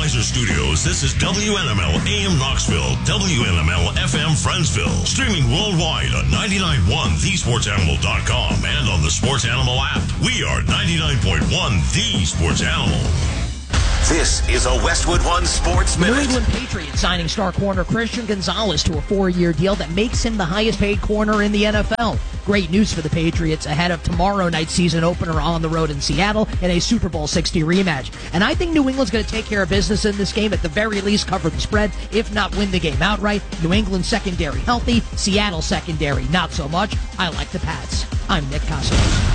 Kaiser Studios, this is WNML AM Knoxville, WNML FM Friendsville. Streaming worldwide on 99.1 thesportsanimal.com and on the Sports Animal app. We are 99.1 The Sports Animal. This is a Westwood One Sports Minute. New England Patriots signing star corner Christian Gonzalez to a 4-year deal that makes him the highest paid corner in the NFL. Great news for the Patriots ahead of tomorrow night's season opener on the road in Seattle in a Super Bowl 60 rematch. And I think New England's going to take care of business in this game, at the very least cover the spread, if not win the game outright. New England secondary healthy, Seattle secondary not so much. I like the Pats. I'm Nick Costos.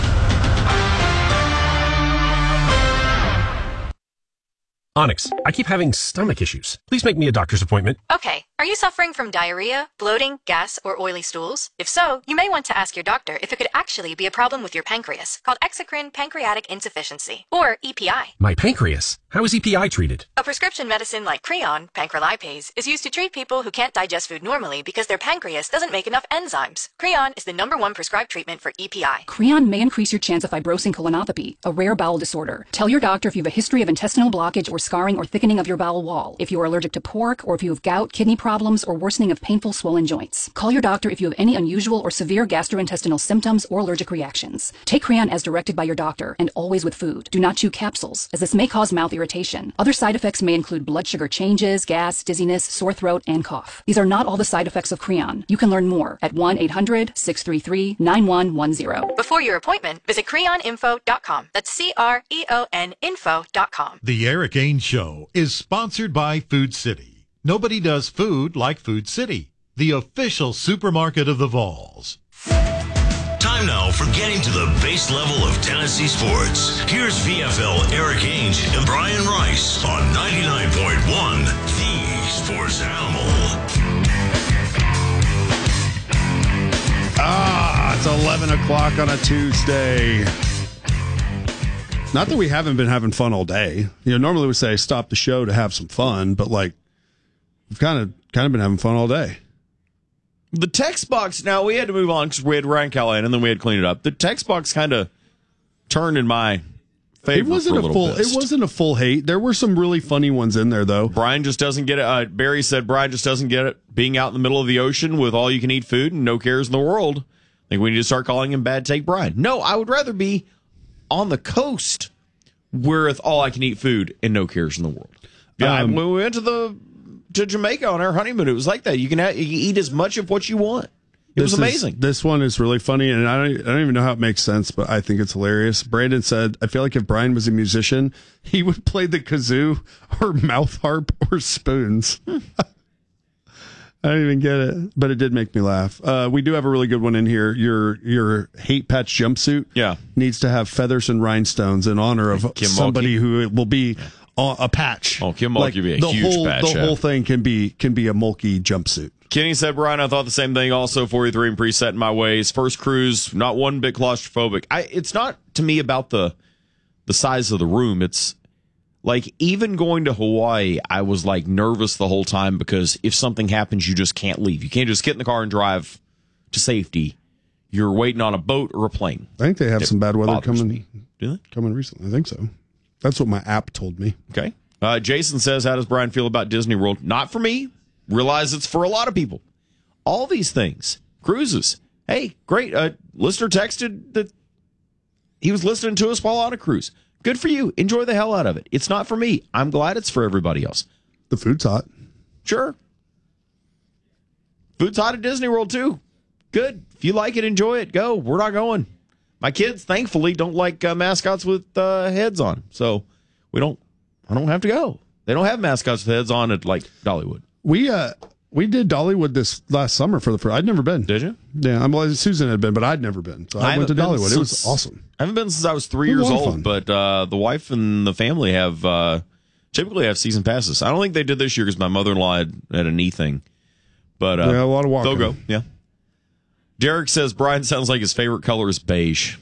Onyx, I keep having stomach issues. Please make me a doctor's appointment. Okay. Are you suffering from diarrhea, bloating, gas, or oily stools? If so, you may want to ask your doctor if it could actually be a problem with your pancreas, called exocrine pancreatic insufficiency, or EPI. My pancreas? How is EPI treated? A prescription medicine like Creon, pancrelipase, is used to treat people who can't digest food normally because their pancreas doesn't make enough enzymes. Creon is the #1 prescribed treatment for EPI. Creon may increase your chance of fibrosing colonopathy, a rare bowel disorder. Tell your doctor if you have a history of intestinal blockage or scarring or thickening of your bowel wall, if you are allergic to pork, or if you have gout, kidney problems, or worsening of painful swollen joints. Call your doctor if you have any unusual or severe gastrointestinal symptoms or allergic reactions. Take Creon as directed by your doctor, and always with food. Do not chew capsules, as this may cause mouth irritation. Other side effects may include blood sugar changes, gas, dizziness, sore throat, and cough. These are not all the side effects of Creon. You can learn more at 1-800-633-9110. Before your appointment, visit creoninfo.com. That's CREON info.com. The Eric Ainge Show is sponsored by Food City. Nobody does food like Food City, the official supermarket of the Vols. Time now for getting to the base level of Tennessee sports. Here's VFL Eric Ainge and Brian Rice on 99.1 The Sports Animal. It's 11 o'clock on a Tuesday. Not that we haven't been having fun all day. Normally we say stop the show to have some fun, but we've kind of been having fun all day. The text box, now we had to move on because we had Ryan Callahan and then we had to clean it up. The text box kind of turned in my favor. It wasn't a full hate. There were some really funny ones in there, though. Brian just doesn't get it. Barry said Brian just doesn't get it. Being out in the middle of the ocean with all you can eat food and no cares in the world. I think we need to start calling him Bad Take Brian. No, I would rather be on the coast with all I can eat food and no cares in the world. Yeah, when we went to Jamaica on our honeymoon, it was like that. You can eat as much of what you want. It was amazing. This one is really funny, and I don't even know how it makes sense, but I think it's hilarious. Brandon said, I feel like if Brian was a musician, he would play the kazoo or mouth harp or spoons. I don't even get it, but it did make me laugh. We do have a really good one in here. Your hate patch jumpsuit needs to have feathers and rhinestones in honor of somebody who will be a patch. Oh, Kim Mulkey would be a huge patch. The whole thing can be a Mulkey jumpsuit. Kenny said, Brian, I thought the same thing also. 43 and preset in my ways. First cruise, not one bit claustrophobic. It's not, to me, about the size of the room. It's like, even going to Hawaii, I was nervous the whole time because if something happens, you just can't leave. You can't just get in the car and drive to safety. You're waiting on a boat or a plane. I think they have some bad weather coming. Do they? Coming recently. I think so. That's what my app told me. Okay. Jason says, how does Brian feel about Disney World? Not for me. Realize it's for a lot of people. All these things. Cruises. Hey, great. Listener texted that he was listening to us while on a cruise. Good for you. Enjoy the hell out of it. It's not for me. I'm glad it's for everybody else. The food's hot. Sure. Food's hot at Disney World, too. Good. If you like it, enjoy it. Go. We're not going. My kids, thankfully, don't like mascots with heads on. So I don't have to go. They don't have mascots with heads on at Dollywood. We did Dollywood this last summer for the first. I'd never been. Did you? Yeah, Susan had been, but I'd never been. So I went to Dollywood. It was awesome. I haven't been since I was 3 years old, but the wife and the family typically have season passes. I don't think they did this year because my mother-in-law had a knee thing. But a lot of walking. They'll go. Yeah. Derek says Brian sounds like his favorite color is beige.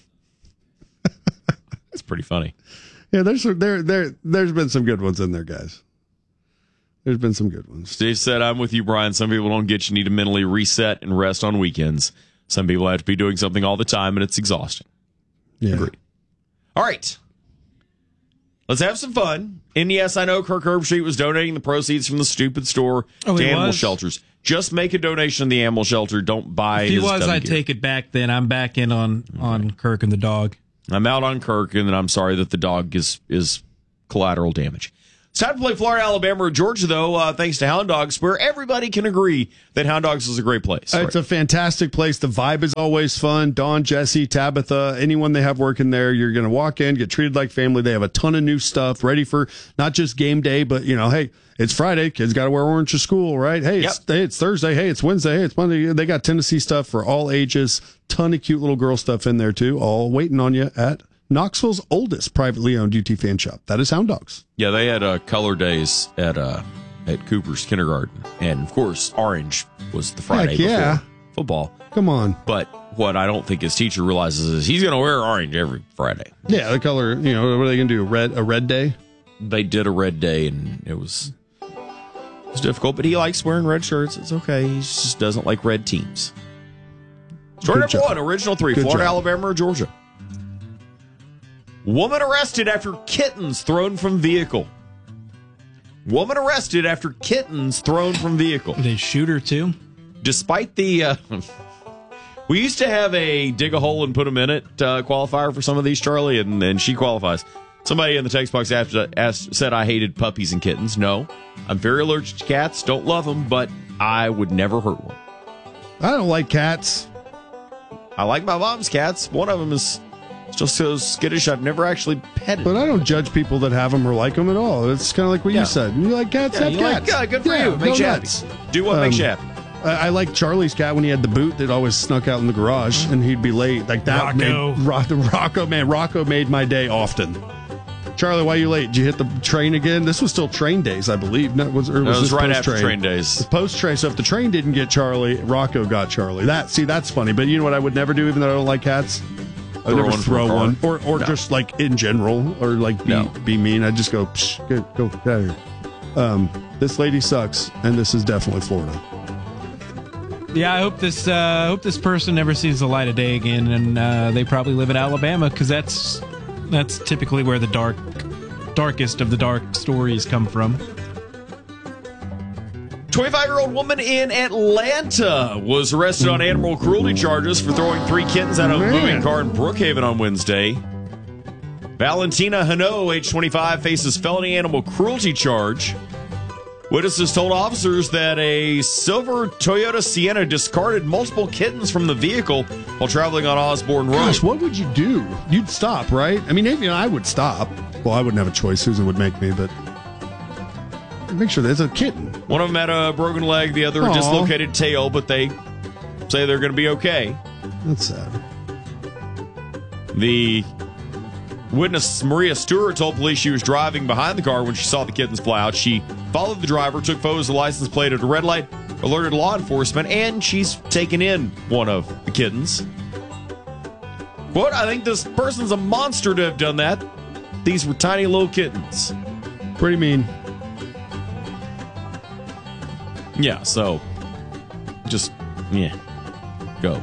It's pretty funny. Yeah, there's been some good ones in there, guys. There's been some good ones. Steve said, I'm with you, Brian. Some people don't get you need to mentally reset and rest on weekends. Some people have to be doing something all the time, and it's exhausting. Yeah. Agreed. All right. Let's have some fun. And yes, I know Kirk Herbstreit was donating the proceeds from the stupid store to animal shelters. Just make a donation to the animal shelter. Don't buy If he his was, dumb I'd gear. take it back then. I'm back in on Kirk and the dog. I'm out on Kirk, and I'm sorry that the dog is collateral damage. It's time to play Florida, Alabama, or Georgia, though, thanks to Hound Dogs, where everybody can agree that Hound Dogs is a great place. It's a fantastic place. The vibe is always fun. Dawn, Jesse, Tabitha, anyone they have working there, you're going to walk in, get treated like family. They have a ton of new stuff ready for not just game day, but, hey, it's Friday. Kids got to wear orange to school, right? Hey, it's Thursday. Hey, it's Wednesday. Hey, it's Monday. They got Tennessee stuff for all ages. Ton of cute little girl stuff in there, too, all waiting on you at Knoxville's oldest privately owned UT fan shop. That is Hound Dogs. Yeah, they had color days at Cooper's kindergarten. And, of course, orange was the Friday before football. Come on. But what I don't think his teacher realizes is he's going to wear orange every Friday. Yeah, the color, what are they going to do, a red day? They did a red day, and it was difficult. But he likes wearing red shirts. It's okay. He just doesn't like red teams. Story number one, original three, Florida, Alabama, or Georgia. Woman arrested after kittens thrown from vehicle. Woman arrested after kittens thrown from vehicle. Did they shoot her too? Despite the... we used to have a dig a hole and put them in it qualifier for some of these, Charlie, and she qualifies. Somebody in the text box said I hated puppies and kittens. No, I'm very allergic to cats. Don't love them, but I would never hurt one. I don't like cats. I like my mom's cats. One of them is just so skittish, I've never actually petted. But I don't judge people that have them or like them at all. It's kind of like what you said. You like cats, have cats. Good for you. It makes you happy. Do what makes you happy. I like Charlie's cat when he had the boot that always snuck out in the garage, and he'd be late. Like that. Rocco made my day often. Charlie, why are you late? Did you hit the train again? This was still train days, I believe. It was right after train days. Post train. So if the train didn't get Charlie, Rocco got Charlie. That's funny. But you know what I would never do, even though I don't like cats? I would never throw one. Or just like in general, or like be mean. I'd just go, psh, go get out of here. This lady sucks, and this is definitely Florida. Yeah, I hope this person never sees the light of day again, and they probably live in Alabama, because that's typically where the darkest of the dark stories come from. 25-year-old woman in Atlanta was arrested on animal cruelty charges for throwing 3 kittens out of a moving car in Brookhaven on Wednesday. Valentina Hano, age 25, faces felony animal cruelty charge. Witnesses told officers that a silver Toyota Sienna discarded multiple kittens from the vehicle while traveling on Osborne Road. Gosh, what would you do? You'd stop, right? I mean, I would stop. Well, I wouldn't have a choice. Susan would make me, but make sure there's a kitten. One of them had a broken leg, the other a dislocated tail, but they say they're going to be okay. That's sad. The witness, Maria Stewart, told police she was driving behind the car when she saw the kittens fly out. She followed the driver, took photos of the license plate at a red light, alerted law enforcement, and she's taken in one of the kittens. Quote, I think this person's a monster to have done that. These were tiny little kittens. Pretty mean. Yeah, so just, go.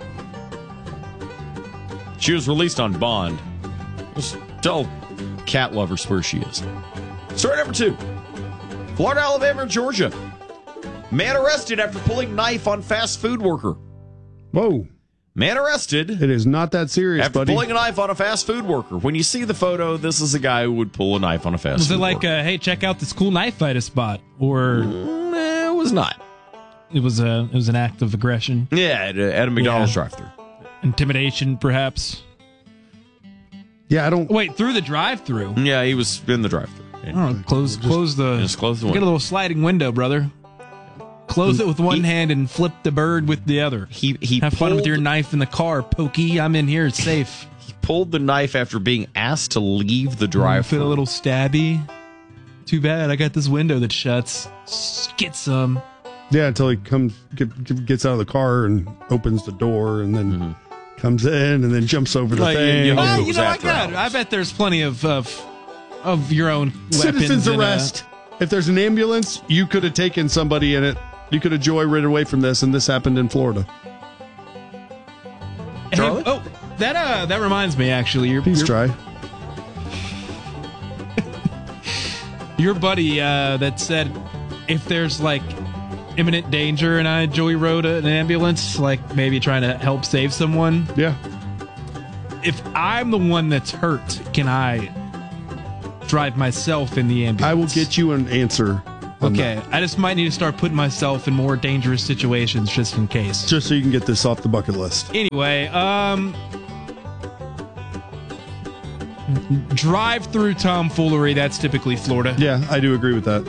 She was released on bond. Just tell cat lovers where she is. Story number 2. Florida, Alabama, or Georgia. Man arrested after pulling knife on fast food worker. Whoa. Man arrested. It is not that serious, after buddy. Pulling a knife on a fast food worker. When you see the photo, this is a guy who would pull a knife on a fast food worker. Was it like, hey, check out this cool knife fight I spot? Or it was not. It was an act of aggression. Yeah, at a McDonald's drive-thru. Intimidation, perhaps. Yeah, I don't... Wait, through the drive-thru? Yeah, he was in the drive-thru. Close the window. Get a little sliding window, brother. Close it with one hand and flip the bird with the other. He have fun with your knife in the car, Pokey. I'm in here. It's safe. He pulled the knife after being asked to leave the drive-thru. Feel a little stabby. Too bad. I got this window that shuts. Get some. Yeah, until he gets out of the car and opens the door, and then comes in and then jumps over the thing. I bet there's plenty of your own weapons. Citizen's arrest. If there's an ambulance, you could have taken somebody in it. You could have joyridden away from this, and this happened in Florida. Charlie? That reminds me, actually. Please try. Your buddy that said if there's like imminent danger and I Joey rode an ambulance, like maybe trying to help save someone. Yeah. If I'm the one that's hurt, can I drive myself in the ambulance? I will get you an answer. Okay, I just might need to start putting myself in more dangerous situations just in case. Just so you can get this off the bucket list. Anyway, drive-through tomfoolery, that's typically Florida. Yeah, I do agree with that.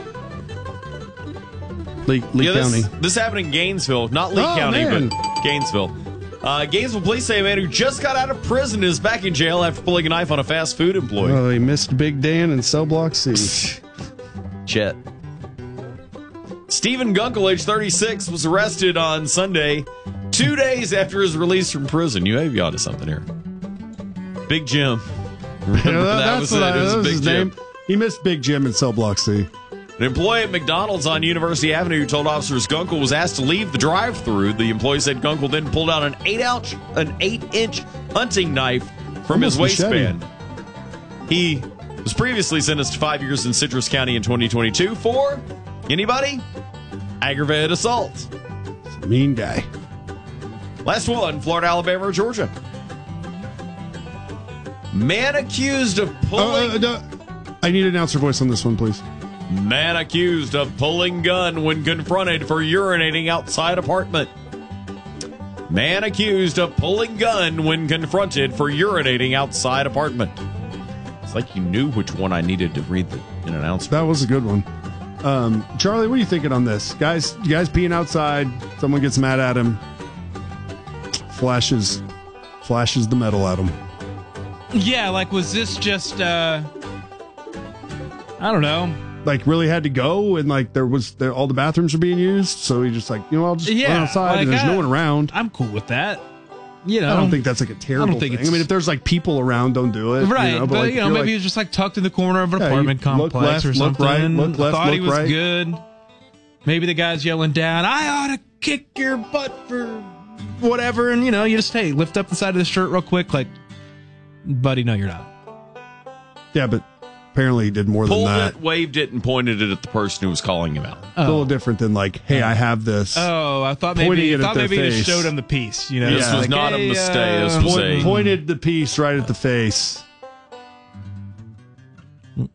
Lee County. This happened in Gainesville. Not Lee County, man. but Gainesville. Gainesville police say a man who just got out of prison is back in jail after pulling a knife on a fast food employee. Oh, he missed Big Dan in Cell Block C. Chet. Stephen Gunkel, age 36, was arrested on Sunday, 2 days after his release from prison. You have you onto something here. Big Jim. Remember that was it. It was Big his Jim. name. He missed Big Jim in Cell Block C. An employee at McDonald's on University Avenue told officers Gunkel was asked to leave the drive-thru. The employee said Gunkel then pulled out an 8-inch hunting knife from his waistband. He was previously sentenced to 5 years in Citrus County in 2022 for, anybody? Aggravated assault. Mean guy. Last one, Florida, Alabama, or Georgia. Man accused of pulling... I need an announcer voice on this one, please. Man accused of pulling gun when confronted for urinating outside apartment. Man accused of pulling gun when confronted for urinating outside apartment. It's like you knew which one I needed to read in announcement. That was a good one. Charlie, what are you thinking on this? Guys peeing outside. Someone gets mad at him. Flashes the metal at him. Yeah, like was this just I don't know. Like really had to go and like all the bathrooms were being used, so he just like, I'll just run outside and there's no one around. I'm cool with that. I don't think that's like a terrible thing. I mean, if there's like people around, don't do it. Right, but like, maybe he was just like tucked in the corner of an apartment complex or something. Look right, look left, thought he was right. good. Maybe the guy's yelling down, "I ought to kick your butt for whatever," and you just lift up the side of the shirt real quick, like, buddy, no, you're not. Yeah, but apparently he did more than that. Pulled it, waved it, and pointed it at the person who was calling him out. A little different than like, hey, I have this. Oh, I thought maybe he just showed him the piece. This was not a mistake. This was pointed the piece right at the face. I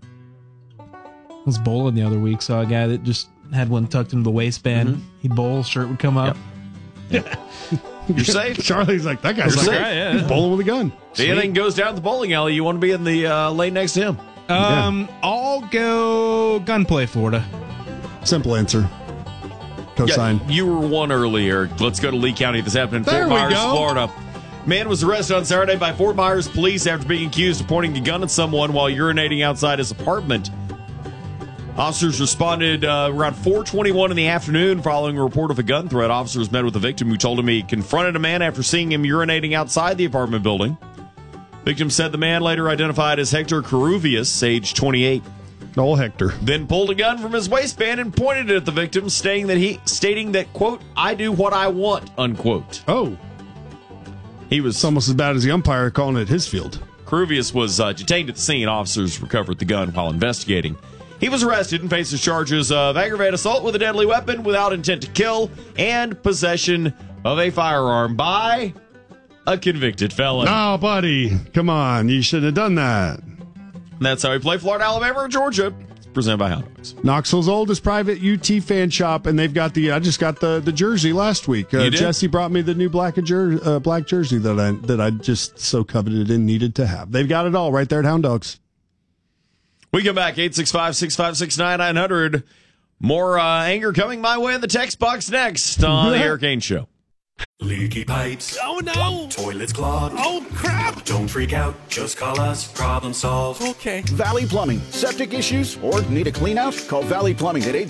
was bowling the other week, saw a guy that just had one tucked into the waistband. Mm-hmm. He'd bowl, shirt would come up. Yep. You're safe. Charlie's like, that guy's safe. He's bowling with a gun. If anything goes down at the bowling alley, you want to be in the lane next to him. I'll go Gunplay, Florida. Simple answer. Cosign. Yeah, you were one earlier. Let's go to Lee County. This happened in There Fort we Myers, go. Florida. Man was arrested on Saturday by Fort Myers police after being accused of pointing a gun at someone while urinating outside his apartment. Officers responded around 4:21 in the afternoon following a report of a gun threat. Officers met with the victim who told him he confronted a man after seeing him urinating outside the apartment building. Victim said the man, later identified as Hector Caruvius, age 28. Old Hector. Then pulled a gun from his waistband and pointed it at the victim, stating that, quote, I do what I want, unquote. Oh. It's almost as bad as the umpire calling it his field. Caruvius was detained at the scene. Officers recovered the gun while investigating. He was arrested and faces charges of aggravated assault with a deadly weapon without intent to kill and possession of a firearm by a convicted felon. No, buddy. Come on. You shouldn't have done that. And that's how we play Florida, Alabama, or Georgia. It's presented by Hound Dogs. Knoxville's oldest private UT fan shop, and they've got I just got the jersey last week. You did? Jesse brought me the new black jersey that I just so coveted and needed to have. They've got it all right there at Hound Dogs. We come back, 865-656-9900. More anger coming my way in the text box next on the Eric Kane Show. Leaky pipes. Oh no! Toilets clogged. Oh crap! Don't freak out. Just call us. Problem solved. Okay. Valley Plumbing. Septic issues or need a clean out? Call Valley Plumbing at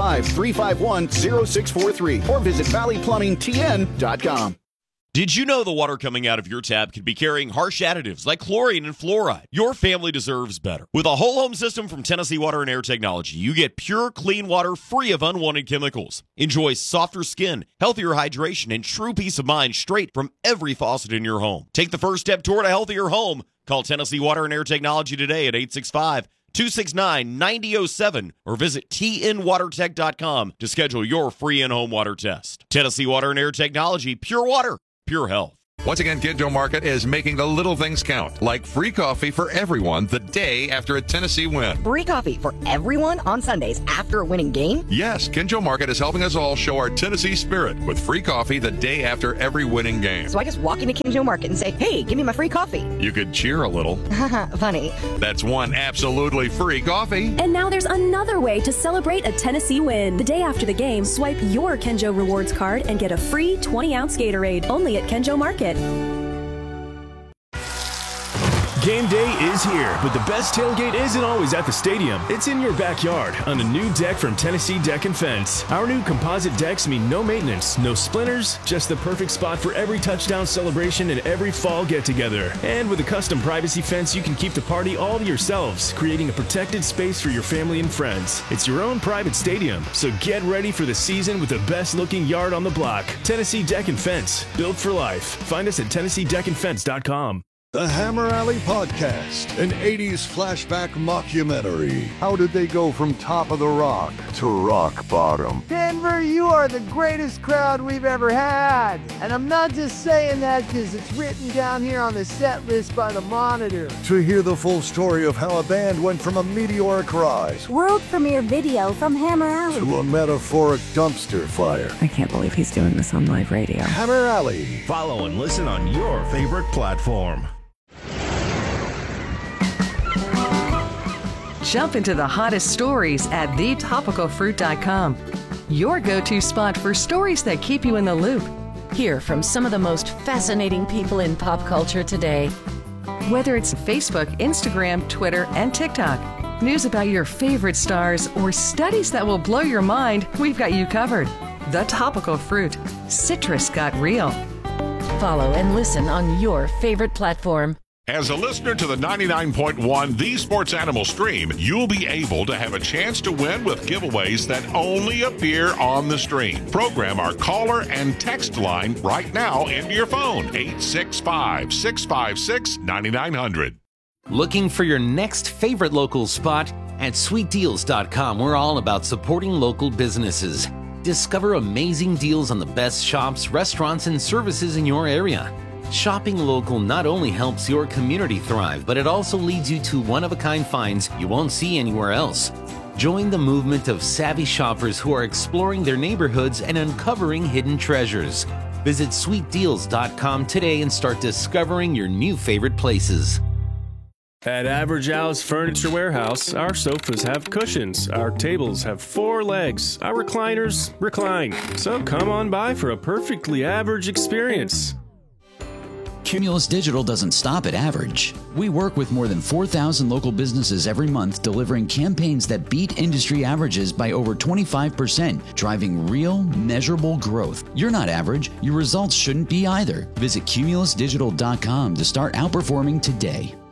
865-351-0643 or visit valleyplumbingtn.com. Did you know the water coming out of your tap could be carrying harsh additives like chlorine and fluoride? Your family deserves better. With a whole home system from Tennessee Water and Air Technology, you get pure, clean water free of unwanted chemicals. Enjoy softer skin, healthier hydration, and true peace of mind straight from every faucet in your home. Take the first step toward a healthier home. Call Tennessee Water and Air Technology today at 269-9007 or visit tnwatertech.com to schedule your free in-home water test. Tennessee Water and Air Technology, pure water, pure health. Once again, Kinjo Market is making the little things count, like free coffee for everyone the day after a Tennessee win. Free coffee for everyone on Sundays after a winning game? Yes, Kinjo Market is helping us all show our Tennessee spirit with free coffee the day after every winning game. So I just walk into Kinjo Market and say, hey, give me my free coffee. You could cheer a little. Funny. That's one absolutely free coffee. And now there's another way to celebrate a Tennessee win. The day after the game, swipe your Kinjo Rewards card and get a free 20-ounce Gatorade only at Kinjo Market. Game day is here, but the best tailgate isn't always at the stadium. It's in your backyard on a new deck from Tennessee Deck & Fence. Our new composite decks mean no maintenance, no splinters, just the perfect spot for every touchdown celebration and every fall get-together. And with a custom privacy fence, you can keep the party all to yourselves, creating a protected space for your family and friends. It's your own private stadium, so get ready for the season with the best-looking yard on the block. Tennessee Deck & Fence, built for life. Find us at TennesseeDeckandFence.com. The Hammer Alley Podcast, an 80s flashback mockumentary. How did they go from top of the rock to rock bottom? Denver, you are the greatest crowd we've ever had. And I'm not just saying that because it's written down here on the set list by the Monitor. To hear the full story of how a band went from a meteoric rise, world premiere video from Hammer Alley, to a metaphoric dumpster fire. I can't believe he's doing this on live radio. Hammer Alley. Follow and listen on your favorite platform. Jump into the hottest stories at thetopicalfruit.com. Your go-to spot for stories that keep you in the loop. Hear from some of the most fascinating people in pop culture today. Whether it's Facebook, Instagram, Twitter, and TikTok, news about your favorite stars, or studies that will blow your mind, we've got you covered. The Topical Fruit. Citrus got real. Follow and listen on your favorite platform. As a listener to the 99.1 The Sports Animal stream, you'll be able to have a chance to win with giveaways that only appear on the stream. Program our caller and text line right now into your phone, 865-656-9900. Looking for your next favorite local spot? At sweetdeals.com, we're all about supporting local businesses. Discover amazing deals on the best shops, restaurants, and services in your area. Shopping local not only helps your community thrive, but it also leads you to one-of-a-kind finds you won't see anywhere else. Join the movement of savvy shoppers who are exploring their neighborhoods and uncovering hidden treasures. Visit sweetdeals.com today and start discovering your new favorite places. At Average Al's Furniture Warehouse, our sofas have cushions, our tables have 4 legs, our recliners recline. So come on by for a perfectly average experience. Cumulus Digital doesn't stop at average. We work with more than 4,000 local businesses every month, delivering campaigns that beat industry averages by over 25%, driving real, measurable growth. You're not average. Your results shouldn't be either. Visit cumulusdigital.com to start outperforming today.